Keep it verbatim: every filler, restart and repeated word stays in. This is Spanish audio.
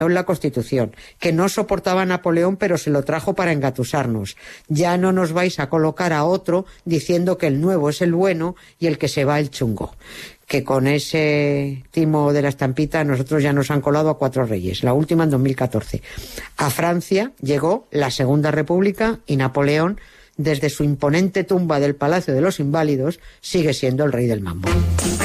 la Constitución, que no soportaba a Napoleón pero se lo trajo para engatusarnos. Ya no nos vais a colocar a otro diciendo que el nuevo es el bueno y el que se va el chungo. Que con ese timo de la estampita nosotros ya nos han colado a cuatro reyes, la última en dos mil catorce. A Francia llegó la Segunda República y Napoleón, desde su imponente tumba del Palacio de los Inválidos, sigue siendo el rey del mambo.